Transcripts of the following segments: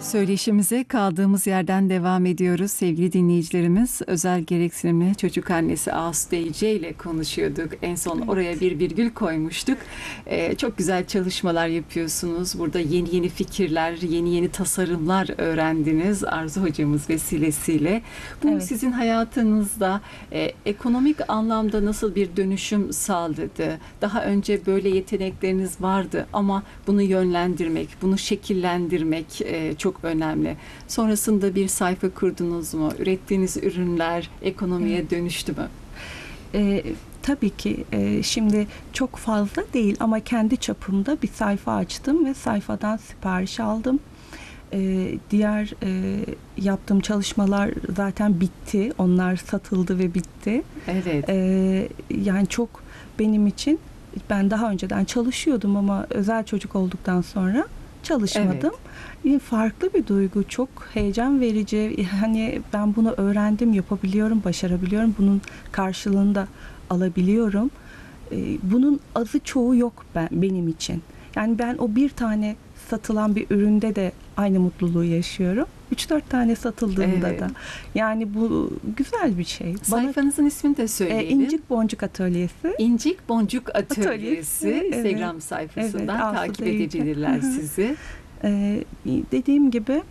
Söyleşimize kaldığımız yerden devam ediyoruz sevgili dinleyicilerimiz. Özel gereksinimli çocuk annesi Asude Yüce ile konuşuyorduk. En son oraya bir virgül koymuştuk. Çok güzel çalışmalar yapıyorsunuz. Burada yeni yeni fikirler, yeni yeni tasarımlar öğrendiniz Arzu hocamız vesilesiyle. Bu sizin hayatınızda ekonomik anlamda nasıl bir dönüşüm sağladı? Daha önce böyle yetenekleriniz vardı ama bunu yönlendirmek, bunu şekillendirmek çok önemli. Sonrasında bir sayfa kurdunuz mu? Ürettiğiniz ürünler ekonomiye dönüştü mü? Tabii ki şimdi çok fazla değil ama kendi çapımda bir sayfa açtım ve sayfadan sipariş aldım. Diğer yaptığım çalışmalar zaten bitti. Onlar satıldı ve bitti. Evet. Yani çok benim için, ben daha önceden çalışıyordum ama özel çocuk olduktan sonra çalışmadım. Evet. Farklı bir duygu, çok heyecan verici. Hani ben bunu öğrendim, yapabiliyorum, başarabiliyorum. Bunun karşılığını da alabiliyorum. Bunun azı çoğu yok benim için. Yani ben o bir tane satılan bir üründe de aynı mutluluğu yaşıyorum. 3-4 tane satıldığında da. Yani bu güzel bir şey. Sayfanızın ismini de söyleyelim. İncik Boncuk Atölyesi. İncik Boncuk Atölyesi. Instagram sayfasından takip edebilirler sizi. Dediğim gibi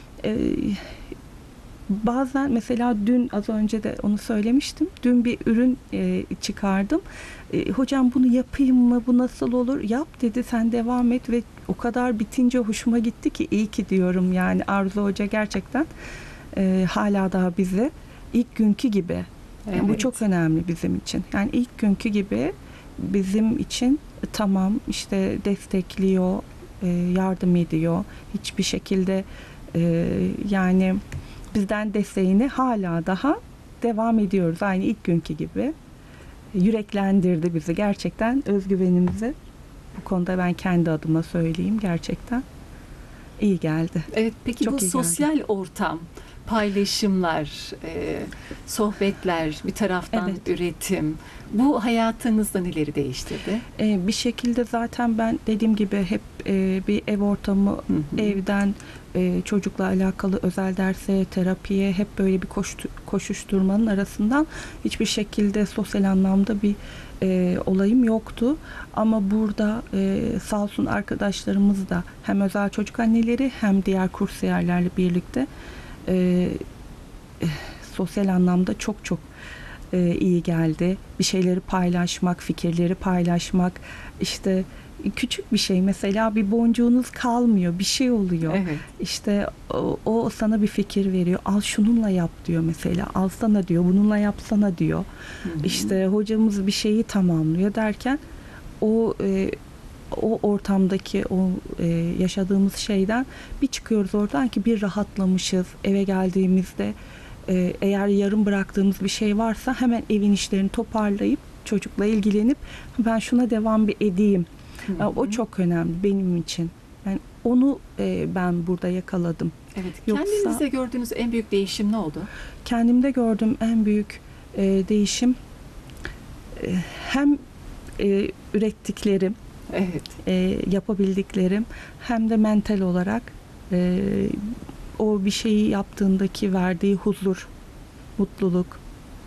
bazen mesela dün, az önce de onu söylemiştim. Dün bir ürün çıkardım. Hocam bunu yapayım mı? Bu nasıl olur? Yap dedi, sen devam et ve o kadar bitince hoşuma gitti ki iyi ki diyorum. Yani Arzu Hoca gerçekten hala daha bize ilk günkü gibi. Yani bu çok önemli bizim için. Yani ilk günkü gibi bizim için tamam, işte destekliyor, yardım ediyor. Hiçbir şekilde yani bizden desteğini hala daha devam ediyoruz. Aynı ilk günkü gibi. Yüreklendirdi bizi. Gerçekten özgüvenimizi, bu konuda ben kendi adıma söyleyeyim, gerçekten iyi geldi. Evet, peki çok bu sosyal ortam, paylaşımlar, sohbetler, bir taraftan üretim, bu hayatınızda neleri değiştirdi? Bir şekilde zaten ben dediğim gibi hep bir ev ortamı, evden çocukla alakalı özel derse, terapiye, hep böyle bir koşuşturmanın arasından hiçbir şekilde sosyal anlamda bir olayım yoktu. Ama burada sağ olsun arkadaşlarımız da hem özel çocuk anneleri hem diğer kursiyerlerle birlikte sosyal anlamda çok çok iyi geldi. Bir şeyleri paylaşmak, fikirleri paylaşmak, işte küçük bir şey, mesela bir boncuğunuz kalmıyor, bir şey oluyor. Evet. İşte o sana bir fikir veriyor. Al şununla yap diyor mesela. Alsana diyor, bununla yapsana diyor. İşte hocamız bir şeyi tamamlıyor derken o ortamdaki o yaşadığımız şeyden bir çıkıyoruz oradan ki bir rahatlamışız. Eve geldiğimizde eğer yarım bıraktığımız bir şey varsa hemen evin işlerini toparlayıp çocukla ilgilenip ben şuna devam bir edeyim. Yani o çok önemli benim için. Yani onu ben burada yakaladım. Evet. Kendinizde gördüğünüz en büyük değişim ne oldu? Kendimde gördüğüm en büyük değişim hem ürettiklerim, yapabildiklerim, hem de mental olarak o bir şeyi yaptığındaki verdiği huzur, mutluluk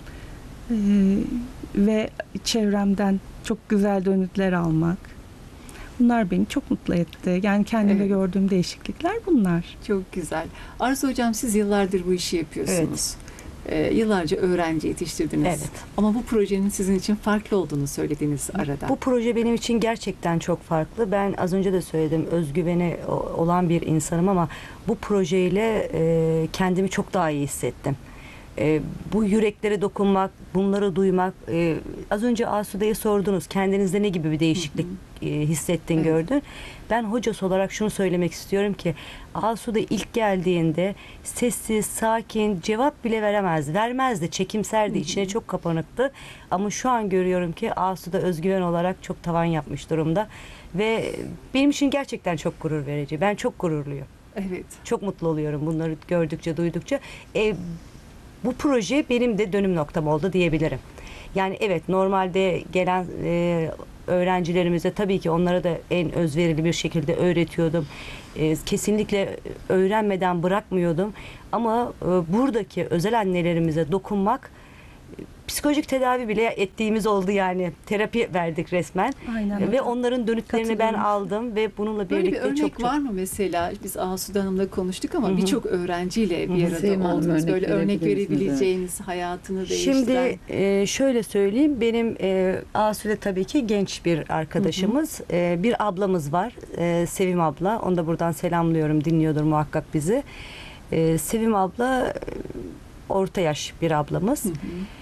ve çevremden çok güzel dönütler almak. Bunlar beni çok mutlu etti. Yani kendimde gördüğüm değişiklikler bunlar. Çok güzel. Arzu Hocam, siz yıllardır bu işi yapıyorsunuz. Yıllarca öğrenci yetiştirdiniz. Evet. Ama bu projenin sizin için farklı olduğunu söylediniz arada. Bu proje benim için gerçekten çok farklı. Ben az önce de söyledim, özgüveni olan bir insanım ama bu projeyle kendimi çok daha iyi hissettim. Bu yüreklere dokunmak, bunları duymak, az önce Asude'ye sordunuz, kendinizde ne gibi bir değişiklik hissettin, gördün. Ben hocası olarak şunu söylemek istiyorum ki Asude ilk geldiğinde sessiz, sakin, cevap bile vermezdi, çekimserdi, içine çok kapanıktı. Ama şu an görüyorum ki Asude özgüven olarak çok tavan yapmış durumda ve benim için gerçekten çok gurur verici. Ben çok gururluyum. Evet. Çok mutlu oluyorum bunları gördükçe, duydukça. Bu proje benim de dönüm noktam oldu diyebilirim. Yani evet, normalde gelen öğrencilerimize tabii ki onlara da en özverili bir şekilde öğretiyordum. Kesinlikle öğrenmeden bırakmıyordum. Ama buradaki özel annelerimize dokunmak, psikolojik tedavi bile ettiğimiz oldu yani. Terapi verdik resmen. Aynen. Ve onların dönütlerini ben Katılıyorum. aldım ve bununla Böyle bir birlikte örnek çok var mı mesela? Biz Asude Hanım'la konuştuk ama Hı hı. birçok öğrenciyle bir Sevim arada Hanım oldunuz. örnek Böyle örnek verebilir misiniz? verebileceğiniz, hayatını değiştiren. Şimdi şöyle söyleyeyim, benim Asude tabii ki genç bir arkadaşımız. Bir ablamız var, Sevim abla. Onu da buradan selamlıyorum, dinliyordur muhakkak bizi. Sevim abla orta yaş bir ablamız. Hı hı.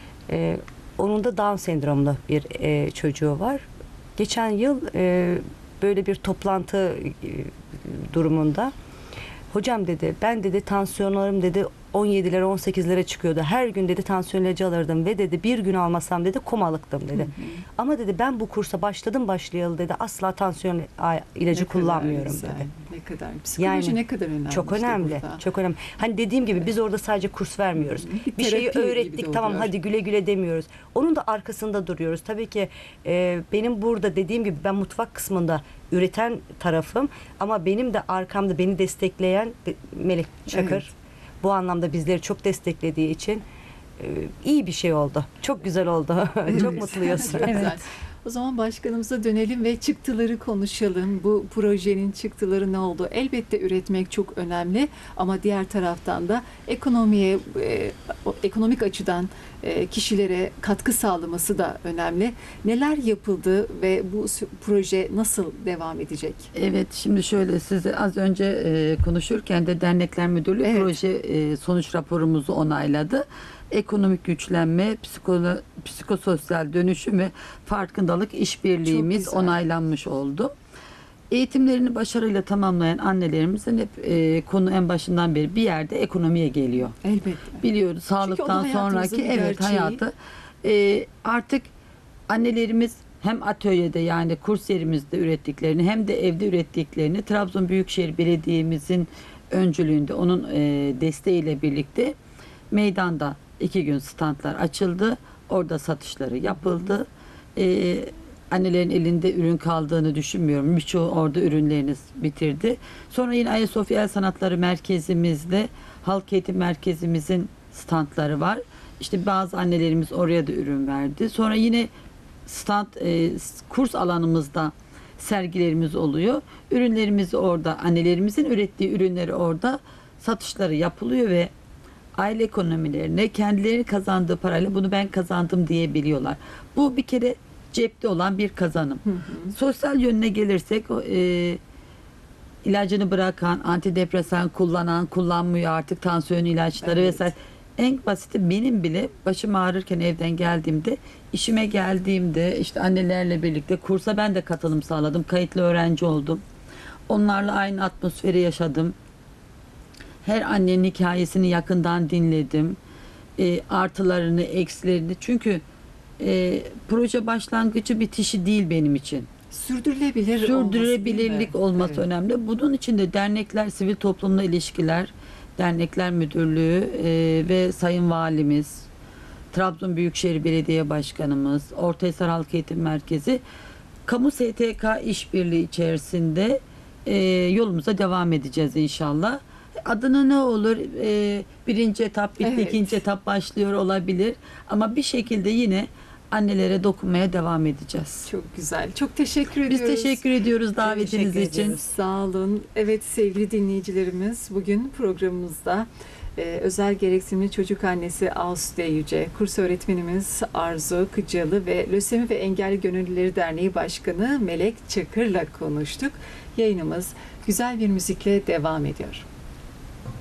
Onun da Down sendromlu bir çocuğu var. Geçen yıl böyle bir toplantı durumunda hocam dedi, ben dedi tansiyonlarım dedi 17'lere 18'lere çıkıyordu. Her gün dedi tansiyon ilacı alırdım ve dedi bir gün almasam dedi komalıktım dedi. Hı hı. Ama dedi ben bu kursa başlayalı dedi asla tansiyon ilacı Ne kadar kullanmıyorum güzel, dedi. Ne kadar psikoloji Yani ne kadar önemli. Çok işte önemli. burada. Çok önemli. Hani dediğim gibi biz orada sadece kurs vermiyoruz. Bir şeyi terapi gibi de öğrettik, tamam oluyor. hadi güle güle demiyoruz. Onun da arkasında duruyoruz. Tabii ki benim burada dediğim gibi ben mutfak kısmında üreten tarafım ama benim de arkamda beni destekleyen Melek Çakır. Evet. Bu anlamda bizleri çok desteklediği için iyi bir şey oldu. Çok güzel oldu. Çok Evet. mutluyuz. Çok güzel. O zaman başkanımıza dönelim ve çıktıları konuşalım. Bu projenin çıktıları ne oldu? Elbette üretmek çok önemli ama diğer taraftan da ekonomiye, ekonomik açıdan kişilere katkı sağlaması da önemli. Neler yapıldı ve bu proje nasıl devam edecek? Evet, şimdi şöyle size az önce konuşurken de Dernekler Müdürlüğü Evet. proje sonuç raporumuzu onayladı. Ekonomik güçlenme, psikososyal dönüşüm ve farkındalık işbirliğimiz Çok güzel. onaylanmış oldu. Eğitimlerini başarıyla tamamlayan annelerimizin hep konu en başından beri bir yerde ekonomiye geliyor. Elbette. Biliyoruz sağlıktan hayatımızın sonraki bir evet gerçeği. hayatı artık annelerimiz hem atölyede yani kurs yerimizde ürettiklerini hem de evde ürettiklerini Trabzon Büyükşehir Belediye'mizin öncülüğünde onun desteğiyle birlikte meydanda 2 gün standlar açıldı. Orada satışları yapıldı. Annelerin elinde ürün kaldığını düşünmüyorum. Birçoğu orada ürünlerini bitirdi. Sonra yine Ayasofya El Sanatları Merkezimizde Halk Eğitim Merkezimizin standları var. İşte bazı annelerimiz oraya da ürün verdi. Sonra yine stand kurs alanımızda sergilerimiz oluyor. Ürünlerimiz orada, annelerimizin ürettiği ürünleri orada satışları yapılıyor ve aile ekonomilerine kendileri kazandığı parayla bunu ben kazandım diyebiliyorlar. Bu bir kere cepte olan bir kazanım. Hı hı. Sosyal yönüne gelirsek ilacını bırakan, antidepresan kullanan, kullanmıyor artık tansiyon ilaçları Evet. vesaire. En basiti benim bile başım ağrırken evden geldiğimde, işime geldiğimde işte annelerle birlikte kursa ben de katılım sağladım. Kayıtlı öğrenci oldum. Onlarla aynı atmosferi yaşadım. Her annenin hikayesini yakından dinledim. Artılarını, eksilerini. Çünkü proje başlangıcı bitişi değil benim için. Sürdürülebilir olması, Sürdürülebilirlik değil mi? olması Evet. önemli. Bunun için de dernekler, sivil toplumla ilişkiler, Dernekler Müdürlüğü ve Sayın Valimiz, Trabzon Büyükşehir Belediye Başkanımız, Ortahisar Halk Eğitim Merkezi, kamu STK işbirliği içerisinde yolumuza devam edeceğiz inşallah. Adına ne olur? Birinci etap bitti, Evet. ikinci etap başlıyor olabilir. Ama bir şekilde yine annelere dokunmaya devam edeceğiz. Çok güzel. Çok teşekkür Biz ediyoruz. teşekkür ediyoruz davetiniz teşekkür için. ediyoruz. Sağ olun. Evet sevgili dinleyicilerimiz, bugün programımızda özel gereksinimli çocuk annesi Asude Yüce, kurs öğretmenimiz Arzu Kıcalı ve Lösemi ve Engelli Gönüllüleri Derneği Başkanı Melek Çakır'la konuştuk. Yayınımız güzel bir müzikle devam ediyor.